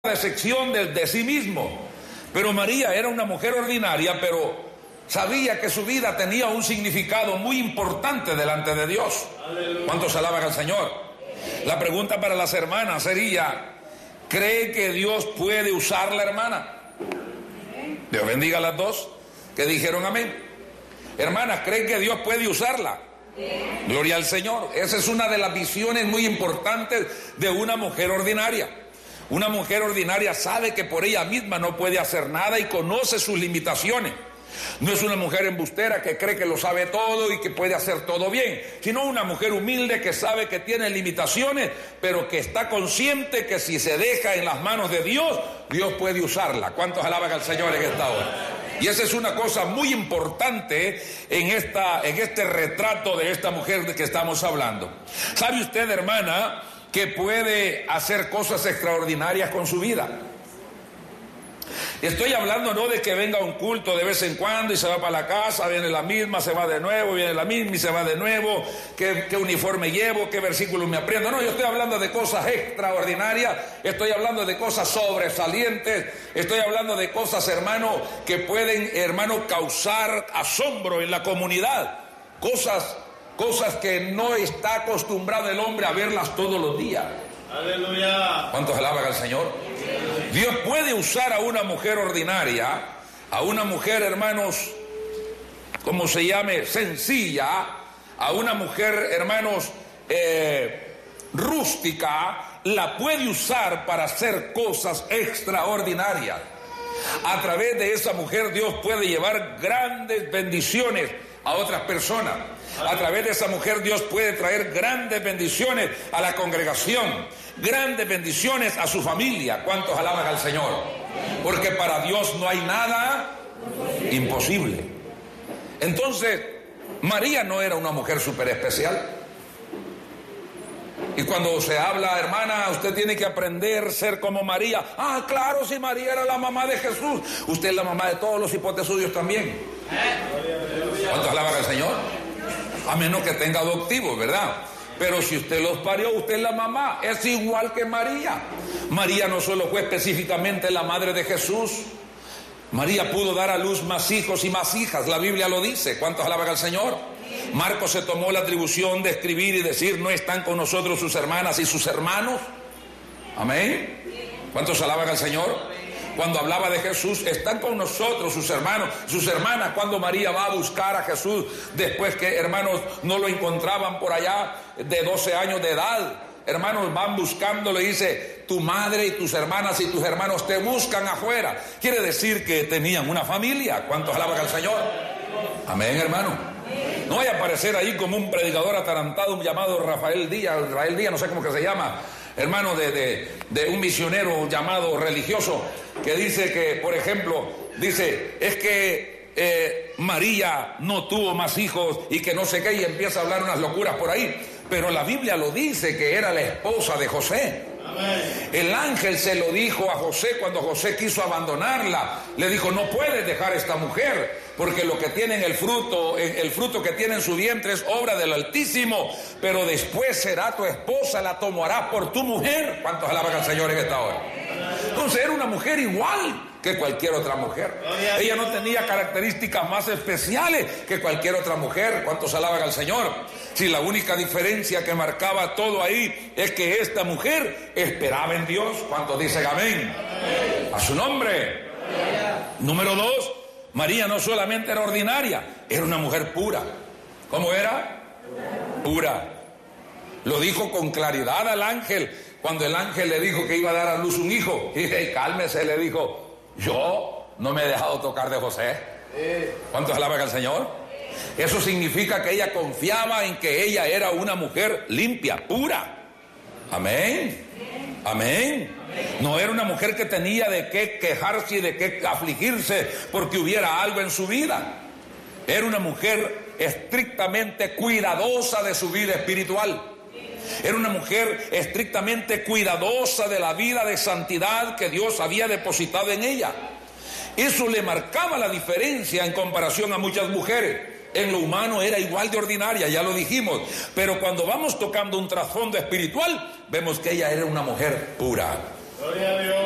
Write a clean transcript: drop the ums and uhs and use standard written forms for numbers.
decepción de sí mismo. Pero María era una mujer ordinaria, pero sabía que su vida tenía un significado muy importante delante de Dios. ¿Cuántos alaban al Señor? La pregunta para las hermanas sería: ¿cree que Dios puede usar la hermana? Dios bendiga a las dos que dijeron amén. Hermanas, ¿creen que Dios puede usarla? Gloria al Señor. Esa es una de las visiones muy importantes de una mujer ordinaria. Una mujer ordinaria sabe que por ella misma no puede hacer nada y conoce sus limitaciones. No es una mujer embustera que cree que lo sabe todo y que puede hacer todo bien, sino una mujer humilde que sabe que tiene limitaciones, pero que está consciente que si se deja en las manos de Dios, Dios puede usarla. ¿Cuántos alaban al Señor en esta hora? Y esa es una cosa muy importante en este retrato de esta mujer de que estamos hablando. ¿Sabe usted, hermana, que puede hacer cosas extraordinarias con su vida? Estoy hablando no de que venga a un culto de vez en cuando y se va para la casa, viene la misma, se va de nuevo, viene la misma y se va de nuevo, qué uniforme llevo, qué versículo me aprendo. No, yo estoy hablando de cosas extraordinarias, estoy hablando de cosas sobresalientes, estoy hablando de cosas, hermano, que pueden, hermano, causar asombro en la comunidad. Cosas que no está acostumbrado el hombre a verlas todos los días. Aleluya. ¿Cuántos alaban al Señor? Dios puede usar a una mujer ordinaria, a una mujer, hermanos, como se llame, sencilla, a una mujer, hermanos, rústica, la puede usar para hacer cosas extraordinarias. A través de esa mujer Dios puede llevar grandes bendiciones a otras personas. A través de esa mujer Dios puede traer grandes bendiciones a la congregación, grandes bendiciones a su familia. ¿Cuántos alaban al Señor? Porque para Dios no hay nada imposible. Entonces, María no era una mujer súper especial. Y cuando se habla, hermana, usted tiene que aprender a ser como María. Ah, claro, si María era la mamá de Jesús, usted es la mamá de todos los hipotes suyos también. ¿Cuántos alaban al Señor? A menos que tenga adoptivos, ¿verdad? Pero si usted los parió, usted es la mamá, es igual que María. María no solo fue específicamente la madre de Jesús, María pudo dar a luz más hijos y más hijas, la Biblia lo dice. ¿Cuántos alaban al Señor? Marcos se tomó la atribución de escribir y decir: no están con nosotros sus hermanas y sus hermanos. Amén. ¿Cuántos alaban al Señor? Cuando hablaba de Jesús, están con nosotros sus hermanos, sus hermanas. Cuando María va a buscar a Jesús, después que, hermanos, no lo encontraban por allá de 12 años de edad, hermanos, van buscándolo y dice: tu madre y tus hermanas y tus hermanos te buscan afuera. Quiere decir que tenían una familia. ¿Cuántos alaban al Señor? Amén, hermano. No vaya a aparecer ahí como un predicador atarantado llamado Rafael Díaz, no sé cómo que se llama, hermano, de un misionero llamado religioso, que dice que, por ejemplo, dice, es que María no tuvo más hijos y que no sé qué, y empieza a hablar unas locuras por ahí. Pero la Biblia lo dice que era la esposa de José. El ángel se lo dijo a José cuando José quiso abandonarla. Le dijo: no puedes dejar a esta mujer, porque lo que tiene en el fruto que tiene en su vientre es obra del Altísimo, pero después será tu esposa, la tomarás por tu mujer. ¿Cuántos alaban al Señor en esta hora? Entonces era una mujer igual que cualquier otra mujer. Ella no tenía características más especiales que cualquier otra mujer. ¿Cuántos alaban al Señor? Si la única diferencia que marcaba todo ahí es que esta mujer esperaba en Dios. ¿Cuántos dicen amén? A su nombre. Número 2, María no solamente era ordinaria, era una mujer pura. ¿Cómo era? Pura. Lo dijo con claridad al ángel. Cuando el ángel le dijo que iba a dar a luz un hijo, y cálmese, le dijo: yo no me he dejado tocar de José. ¿Cuántos alaban al Señor? Eso significa que ella confiaba en que ella era una mujer limpia, pura. Amén. Amén. No era una mujer que tenía de qué quejarse y de qué afligirse porque hubiera algo en su vida. Era una mujer estrictamente cuidadosa de su vida espiritual. Era una mujer estrictamente cuidadosa de la vida de santidad que Dios había depositado en ella. Eso le marcaba la diferencia en comparación a muchas mujeres. En lo humano era igual de ordinaria, ya lo dijimos, pero cuando vamos tocando un trasfondo espiritual, vemos que ella era una mujer pura. Gloria a Dios.